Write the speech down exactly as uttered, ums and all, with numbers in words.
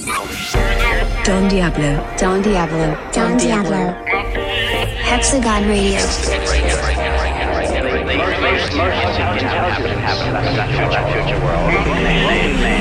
Don Diablo, Don Diablo, Don Diablo. Hexagon Radio. Most intelligence happen in that future world.